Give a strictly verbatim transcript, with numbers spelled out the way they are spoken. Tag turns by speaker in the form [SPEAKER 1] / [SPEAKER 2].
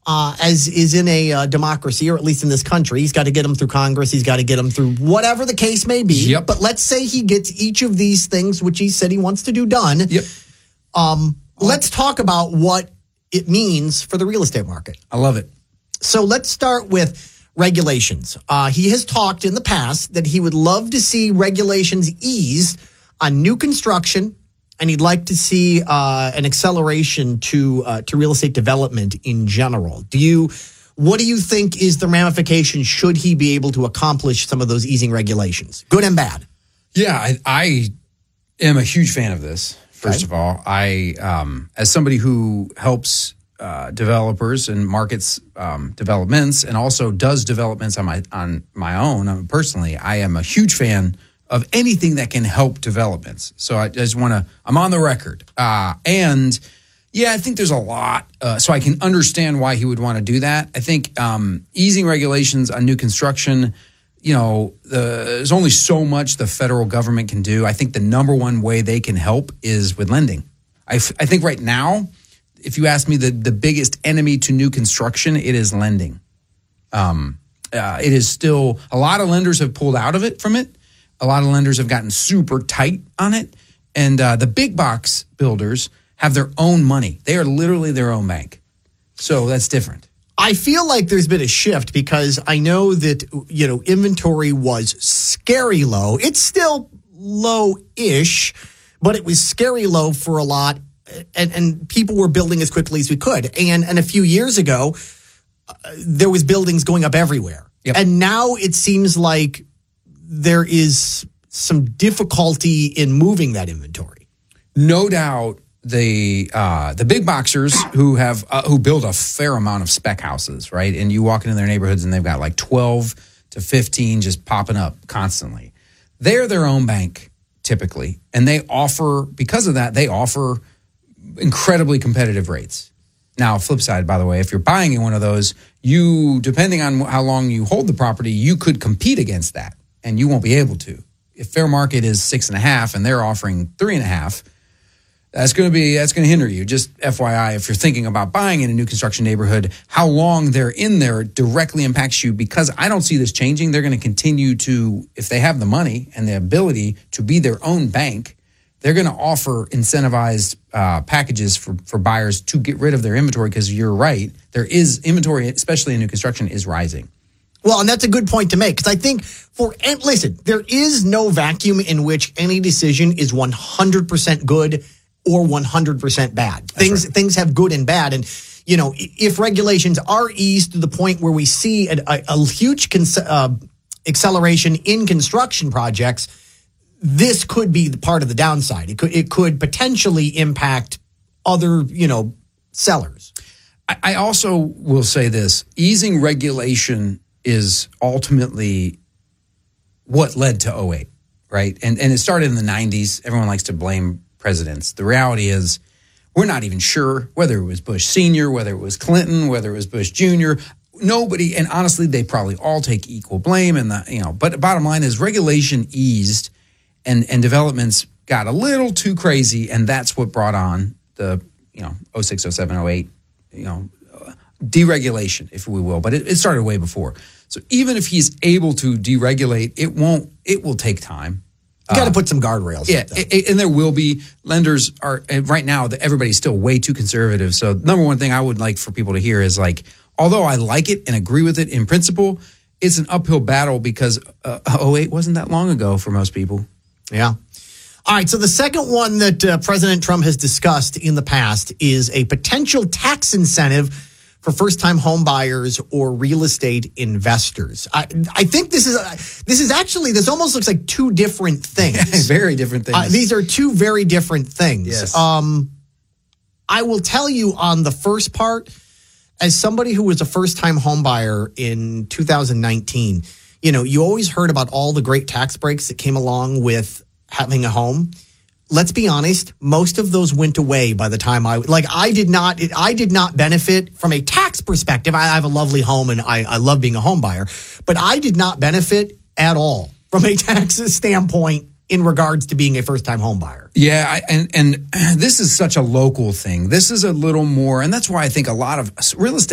[SPEAKER 1] uh, as is in a uh, democracy, or at least in this country. He's got to get them through Congress. He's got to get them through whatever the case may be.
[SPEAKER 2] Yep.
[SPEAKER 1] But let's say he gets each of these things, which he said he wants to do, done.
[SPEAKER 2] Yep.
[SPEAKER 1] Um, let's talk about what it means for the real estate market.
[SPEAKER 2] I love it.
[SPEAKER 1] So let's start with regulations. Uh, he has talked in the past that he would love to see regulations eased on new construction, and he'd like to see uh, an acceleration to uh, to real estate development in general. Do you? What do you think is the ramification should he be able to accomplish some of those easing regulations, good and bad?
[SPEAKER 2] Yeah, I, I am a huge fan of this. First
[SPEAKER 1] Okay.
[SPEAKER 2] of all, I, um, as somebody who helps uh, developers and markets um, developments, and also does developments on my on my own, I mean, personally, I am a huge fan of anything that can help developments. So I just want to, I'm on the record. Uh, and yeah, I think there's a lot. Uh, so I can understand why he would want to do that. I think um, easing regulations on new construction, you know, the, there's only so much the federal government can do. I think the number one way they can help is with lending. I, f- I think right now, if you ask me the, the biggest enemy to new construction, it is lending. Um, uh, it is still, a lot of lenders have pulled out of it from it. A lot of lenders have gotten super tight on it. And uh, the big box builders have their own money. They are literally their own bank. So that's different.
[SPEAKER 1] I feel like there's been a shift because I know that, you know, inventory was scary low. It's still low-ish, but it was scary low for a lot, and, and people were building as quickly as we could. And, and a few years ago, uh, there was buildings going up everywhere.
[SPEAKER 2] Yep.
[SPEAKER 1] And now it seems like there is some difficulty in moving that inventory.
[SPEAKER 2] No doubt the uh, the big boxers who have uh, who build a fair amount of spec houses, right? And you walk into their neighborhoods and they've got like twelve to fifteen just popping up constantly. They're their own bank typically, and they offer, because of that, they offer incredibly competitive rates. Now, flip side, by the way, if you're buying in one of those, you, depending on how long you hold the property, you could compete against that, and you won't be able to. If fair market is six and a half and they're offering three and a half, that's going to be, that's going to hinder you. Just F Y I, if you're thinking about buying in a new construction neighborhood, how long they're in there directly impacts you, because I don't see this changing. They're going to continue to, if they have the money and the ability to be their own bank, they're going to offer incentivized uh, packages for, for buyers to get rid of their inventory, because you're right. There is inventory, especially in new construction, is rising.
[SPEAKER 1] Well, and that's a good point to make, because I think for, and listen, there is no vacuum in which any decision is one hundred percent good or one hundred percent bad.
[SPEAKER 2] That's
[SPEAKER 1] Things
[SPEAKER 2] right.
[SPEAKER 1] things have good and bad. And, you know, if regulations are eased to the point where we see a, a, a huge cons- uh, acceleration in construction projects, this could be the part of the downside. It could, it could potentially impact other, you know, sellers.
[SPEAKER 2] I, I also will say this: easing regulation is ultimately what led to oh eight, right? And and it started in the nineties. Everyone likes to blame presidents. The reality is, we're not even sure whether it was Bush Senior, whether it was Clinton, whether it was Bush Junior Nobody, and honestly, they probably all take equal blame. And the, you know, but the bottom line is, regulation eased, and and developments got a little too crazy, and that's what brought on the you know oh six, oh seven, oh eight, you know. deregulation, if we will, but it, it started way before. So even if he's able to deregulate, it won't. It will take time.
[SPEAKER 1] You got to
[SPEAKER 2] Uh,
[SPEAKER 1] put some guardrails.
[SPEAKER 2] Yeah,
[SPEAKER 1] up there.
[SPEAKER 2] it, and there will be. Lenders are right now. Everybody's still way too conservative. So number one thing I would like for people to hear is, like, although I like it and agree with it in principle, it's an uphill battle, because uh, oh eight wasn't that long ago for most people.
[SPEAKER 1] Yeah. All right. So the second one that uh, President Trump has discussed in the past is a potential tax incentive for first-time home buyers or real estate investors. I, I think this is uh, this is actually, this almost looks like two different things.
[SPEAKER 2] Very different things.
[SPEAKER 1] Uh, these are two very different things.
[SPEAKER 2] Yes.
[SPEAKER 1] Um, I will tell you on the first part, as somebody who was a first-time home buyer in two thousand nineteen, you know, you always heard about all the great tax breaks that came along with having a home. Let's be honest, most of those went away by the time I, like, I did not, I did not benefit from a tax perspective. I have a lovely home and I, I love being a home buyer, but I did not benefit at all from a tax standpoint in regards to being a first-time home buyer.
[SPEAKER 2] Yeah, I, and and this is such a local thing. This is a little more, and that's why I think a lot of real estate